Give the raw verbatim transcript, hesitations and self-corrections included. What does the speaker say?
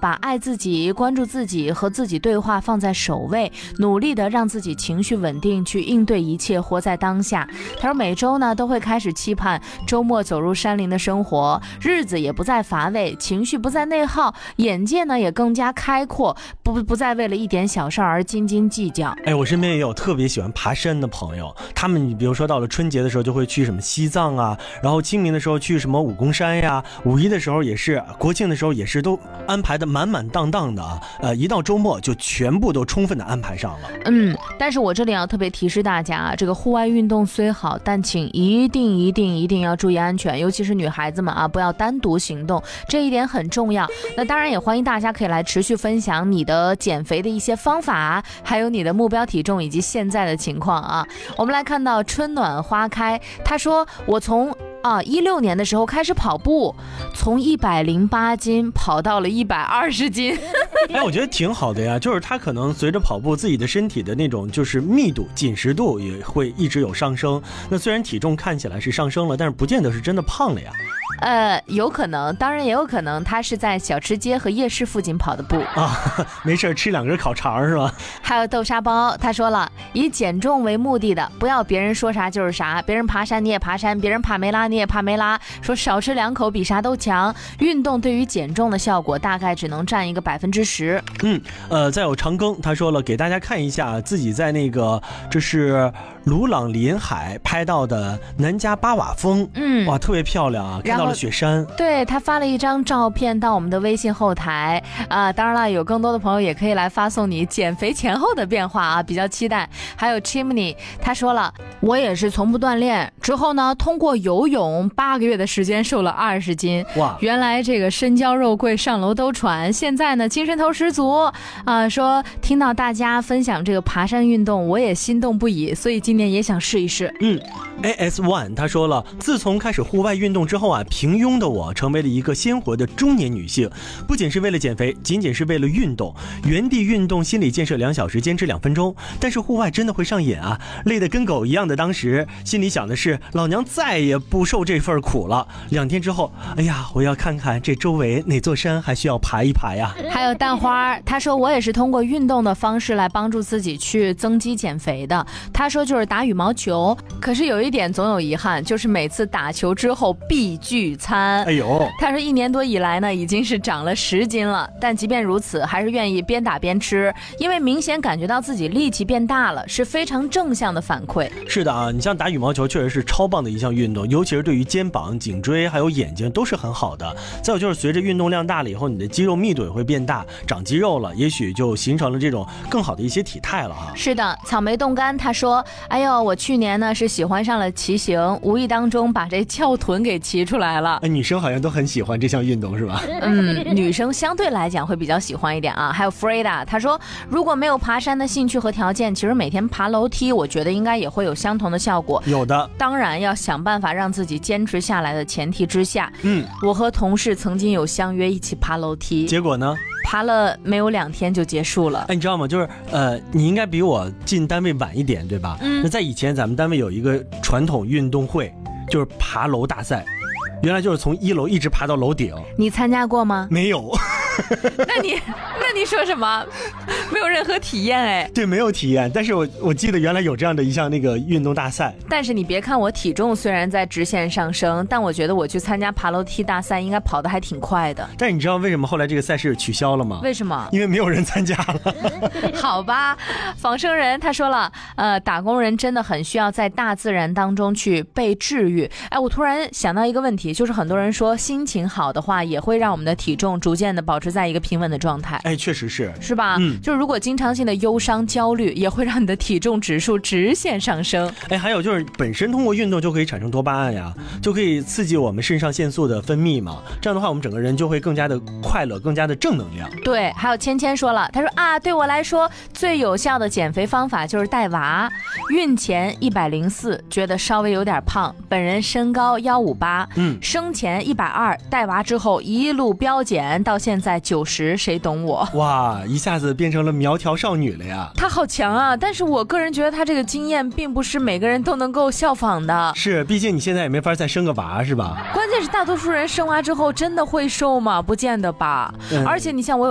把爱自己、关注自己和自己对话放在首位，努力的让自己情绪稳定，去应对一切，活在当下。他说每周呢都会开始期盼周末走入山林的生活，日子也不再乏味，情绪不再内耗，眼界呢也更加开阔，不不再为了一点小事而斤斤计较。 哎，我身边也有特别喜欢爬山的朋友，他们比如说到了春节的时候就会去什么西藏啊，然后清明的时候去什么武功山呀，五一的时候也是，国庆的时候也是，都安排的满满当当的啊。呃，一到周末就全部都充分的安排上了。 嗯，但是我这里要特别提示大家啊，这个户外运动虽好，但请一定一定一定要注意安全，尤其是女孩子们啊，不要单独行动，这一点很重要。那当然也欢迎大家可以来持续分享你的减肥的一些方法，还有你的目标体重以及现在的情况啊。我们来看到春暖花开，他说我从啊，一六年的时候开始跑步，从一百零八斤跑到了一百二十斤。 哎，我觉得挺好的呀，就是他可能随着跑步，自己的身体的那种就是密度、紧实度也会一直有上升。那虽然体重看起来是上升了，但是不见得是真的胖了呀。 呃，有可能，当然也有可能他是在小吃街和夜市附近跑的步啊，没事吃两根烤肠是吧？ 还有豆沙包，他说了，以减重为目的的，不要别人说啥就是啥，别人爬山你也爬山，别人帕梅拉你也帕梅拉，说少吃两口比啥都强。运动对于减重的效果大概只能占一个百分之十。 嗯，呃，再有长庚，他说了，给大家看一下自己在那个这是鲁朗临海拍到的南迦巴瓦峰，嗯，哇，特别漂亮啊，看到了雪山。 对，他发了一张照片到我们的微信后台啊、呃，当然了，有更多的朋友也可以来发送你减肥前后的变化啊，比较期待。还有 Chimney， 他说了，我也是从不锻炼，之后呢，通过游泳八个月的时间瘦了二十斤。哇，原来这个身娇肉贵，上楼都喘，现在呢精神头十足啊、呃。说听到大家分享这个爬山运动，我也心动不已，所以今年也想试一试。 嗯 ，A S One 他说了，自从开始户外运动之后啊，平庸的我成为了一个鲜活的中年女性，不仅是为了减肥，仅仅是为了运动，原地运动，心理建设两小时，坚持两分钟。但是户外真的会上瘾啊，累得跟狗一样的当时，心里想的是，老娘再也不受这份苦了。两天之后，哎呀，我要看看这周围哪座山还需要爬一爬呀。 还有蛋花，他说我也是通过运动的方式来帮助自己去增肌减肥的。他说就是打羽毛球，可是有一点总有遗憾，就是每次打球之后必聚餐。 哎呦， 他说一年多以来呢，已经是长了十斤了，但即便如此，还是愿意边打边吃，因为明显感觉到自己力气变大了，是非常正向的反馈。 是的啊，你像打羽毛球确实是超棒的一项运动，尤其是对于肩膀、颈椎还有眼睛都是很好的。再有就是随着运动量大了以后，你的肌肉密度也会变大，长肌肉了，也许就形成了这种更好的一些体态了哈。 是的，草莓冻干他说，哎呦，我去年呢是喜欢上了骑行，无意当中把这翘臀给骑出来了。 哎，女生好像都很喜欢这项运动是吧？ 嗯，女生相对来讲会比较喜欢一点啊。还有 Freda， 他说如果没有爬山的兴趣和条件，其实每天爬楼梯，我觉得应该也会有相同的效果。 有的， 当然要想办法让自己坚持下来的前提之下。 嗯， 我和同事曾经有相约一起爬楼梯， 结果呢？ 爬了没有两天就结束了。 哎，你知道吗？就是呃，你应该比我进单位晚一点，对吧？嗯。那在以前咱们单位有一个传统运动会，就是爬楼大赛，原来就是从一楼一直爬到楼顶。 你参加过吗？ 没有。 那你那你说什么？没有任何体验哎。 对，没有体验，但是我我记得原来有这样的一项那个运动大赛。 但是你别看我体重虽然在直线上升，但我觉得我去参加爬楼梯大赛应该跑得还挺快的。 但是你知道为什么后来这个赛事取消了吗？ 为什么？ 因为没有人参加了。 好吧，仿生人他说了，呃，打工人真的很需要在大自然当中去被治愈。哎，我突然想到一个问题，就是很多人说心情好的话，也会让我们的体重逐渐的保持在一个平稳的状态。 哎，确实是， 是吧？嗯，就是如果经常性的忧伤、焦虑，也会让你的体重指数直线上升。 哎，还有就是本身通过运动就可以产生多巴胺呀，就可以刺激我们肾上腺素的分泌嘛。这样的话，我们整个人就会更加的快乐，更加的正能量。 对，还有芊芊说了，他说啊，对我来说最有效的减肥方法就是带娃。孕前一百零四，觉得稍微有点胖，本人身高幺五八，嗯，生前一百二，带娃之后一路飙减，到现在九十，谁懂我？ 哇，一下子变成了苗条少女了呀！ 她好强啊！但是我个人觉得她这个经验并不是每个人都能够效仿的。 是，毕竟你现在也没法再生个娃，是吧？ 关键是大多数人生娃之后真的会瘦吗？不见得吧。嗯、而且你像我有